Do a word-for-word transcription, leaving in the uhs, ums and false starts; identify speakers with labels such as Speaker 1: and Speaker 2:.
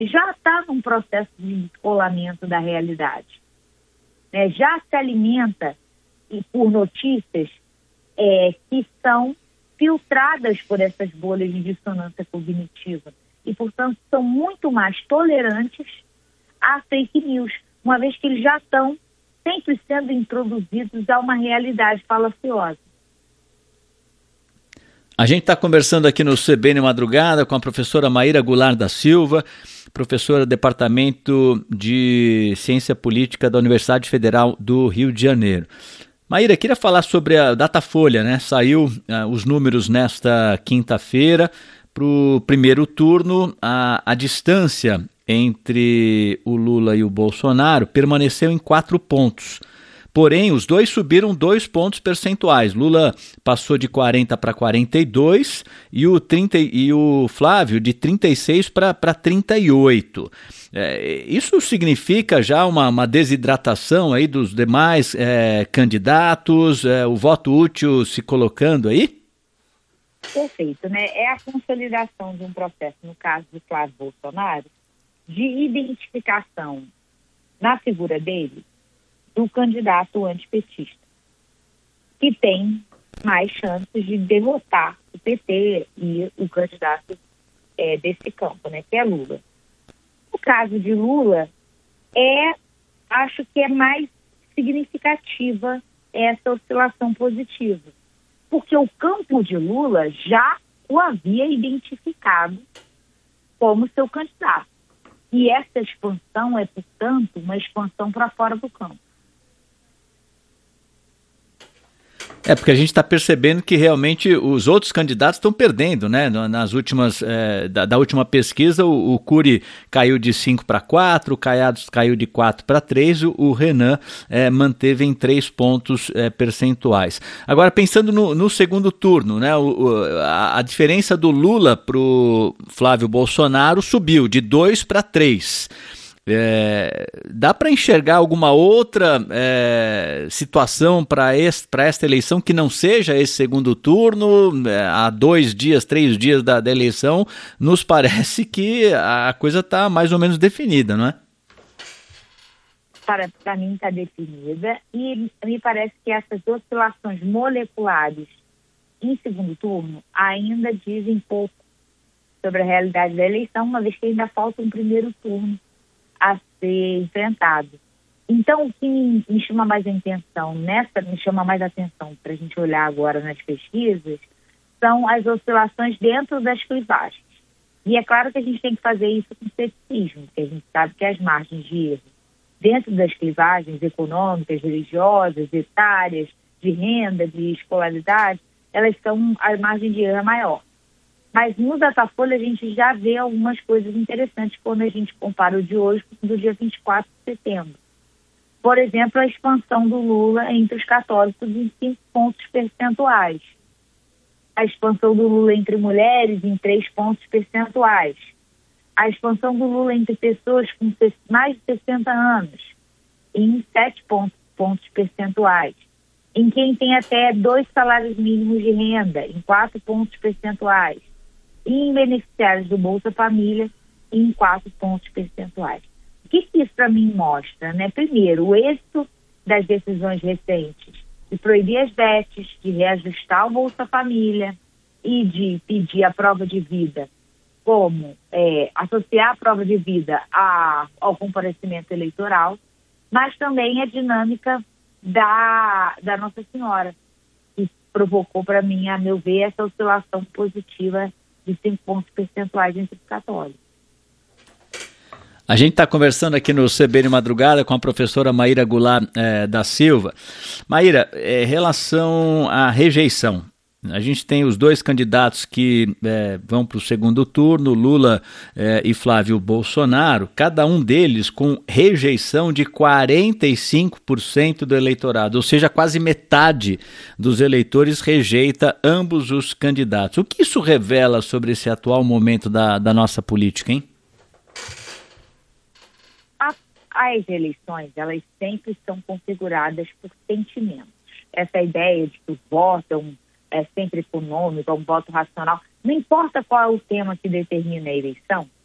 Speaker 1: já está num processo de descolamento da realidade. Né? Já se alimenta e por notícias é, que são filtradas por essas bolhas de dissonância cognitiva e, portanto, são muito mais tolerantes a fake news, uma vez que eles já estão sempre sendo introduzidos a uma realidade falaciosa.
Speaker 2: A gente está conversando aqui no C B N Madrugada com a professora Maíra Goulart da Silva, professora do Departamento de Ciência Política da Universidade Federal do Rio de Janeiro. Maíra, queria falar sobre a Datafolha, né? Saiu uh, os números nesta quinta-feira. Para o primeiro turno, a, a distância entre o Lula e o Bolsonaro permaneceu em quatro pontos. Porém, os dois subiram dois pontos percentuais. Lula passou de quarenta para quarenta e dois e o, trinta, e o Flávio de trinta e seis para trinta e oito. É, isso significa já uma, uma desidratação aí dos demais é, candidatos, é, o voto útil se colocando aí?
Speaker 1: Perfeito, né? É a consolidação de um processo, no caso do Flávio Bolsonaro, de identificação na figura dele do candidato antipetista, que tem mais chances de derrotar o P T e o candidato é, desse campo, né, que é Lula. No caso de Lula, é, acho que é mais significativa essa oscilação positiva, porque o campo de Lula já o havia identificado como seu candidato. E essa expansão é, portanto, uma expansão para fora do campo.
Speaker 2: É, porque a gente está percebendo que realmente os outros candidatos estão perdendo, né? Nas últimas, é, da, da última pesquisa, o, o Cury caiu de cinco para quatro, o Caiados caiu de quatro para três, o, o Renan é, manteve em três pontos é, percentuais. Agora, pensando no, no segundo turno, né? O, o, a, a diferença do Lula para o Flávio Bolsonaro subiu de dois para três. É, dá para enxergar alguma outra é, situação para esta eleição que não seja esse segundo turno? É, há dois dias, três dias da, da eleição, nos parece que a coisa está mais ou menos definida, não é?
Speaker 1: Para, para mim está definida e me parece que essas oscilações moleculares em segundo turno ainda dizem pouco sobre a realidade da eleição, uma vez que ainda falta um primeiro turno a ser enfrentado. Então, o que me, me chama mais a atenção nessa, me chama mais a atenção para a gente olhar agora nas pesquisas, são as oscilações dentro das clivagens. E é claro que a gente tem que fazer isso com ceticismo, porque a gente sabe que as margens de erro dentro das clivagens econômicas, religiosas, etárias, de renda, de escolaridade, elas são, a margem de erro é maior. Mas no Datafolha a gente já vê algumas coisas interessantes quando a gente compara o de hoje com o do dia vinte e quatro de setembro. Por exemplo, a expansão do Lula entre os católicos em cinco pontos percentuais. A expansão do Lula entre mulheres em três pontos percentuais. A expansão do Lula entre pessoas com mais de sessenta anos em sete pontos, pontos percentuais. Em quem tem até dois salários mínimos de renda em quatro pontos percentuais. E em beneficiários do Bolsa Família em quatro pontos percentuais. O que, que isso para mim mostra? Né? Primeiro, o êxito das decisões recentes de proibir as B E Ts, de reajustar o Bolsa Família e de pedir a prova de vida, como é, associar a prova de vida a, ao comparecimento eleitoral, mas também a dinâmica da, da Nossa Senhora, que provocou para mim, a meu ver, essa oscilação positiva de cinco pontos percentuais entre os católicos.
Speaker 2: A gente está conversando aqui no C B N Madrugada com a professora Maíra Goulart eh, da Silva. Maíra, em eh, relação à rejeição, a gente tem os dois candidatos que eh, vão para o segundo turno, Lula eh, e Flávio Bolsonaro, cada um deles com rejeição de quarenta e cinco por cento do eleitorado, ou seja, quase metade dos eleitores rejeita ambos os candidatos. O que isso revela sobre esse atual momento da, da nossa política, hein?
Speaker 1: As eleições, elas sempre são configuradas por sentimentos. Essa ideia de que o voto é, um, é sempre econômico, é um voto racional. Não importa qual é o tema que determina a eleição,